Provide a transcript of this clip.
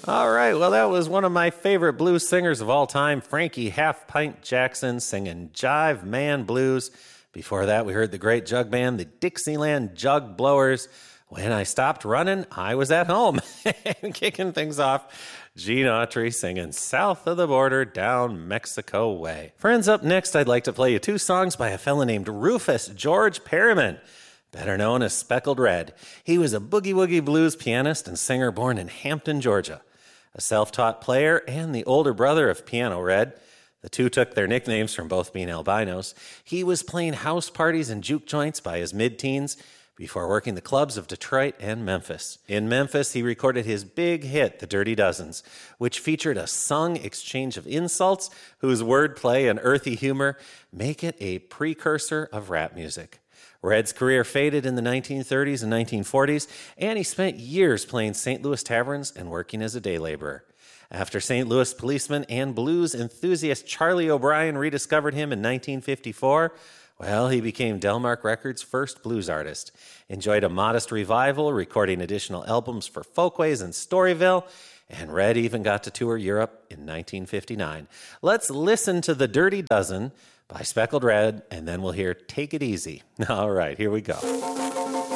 All right, well, that was one of my favorite blues singers of all time, Frankie Half Pint Jackson, singing Jive Man Blues. Before that, we heard the great jug band, the Dixieland Jug Blowers. When I stopped running, I was at home. Kicking things off, Gene Autry singing South of the Border, Down Mexico Way. Friends, up next, I'd like to play you two songs by a fella named Rufus George Perryman, better known as Speckled Red. He was a boogie-woogie blues pianist and singer born in Hampton, Georgia. A self-taught player and the older brother of Piano Red. The two took their nicknames from both being albinos. He was playing house parties and juke joints by his mid-teens before working the clubs of Detroit and Memphis. In Memphis, he recorded his big hit, The Dirty Dozens, which featured a sung exchange of insults whose wordplay and earthy humor make it a precursor of rap music. Red's career faded in the 1930s and 1940s, and he spent years playing St. Louis taverns and working as a day laborer. After St. Louis policeman and blues enthusiast Charlie O'Brien rediscovered him in 1954, well, he became Delmark Records' first blues artist, enjoyed a modest revival, recording additional albums for Folkways and Storyville, and Red even got to tour Europe in 1959. Let's listen to The Dirty Dozen by Speckled Red, and then we'll hear Take It Easy. All right, here we go.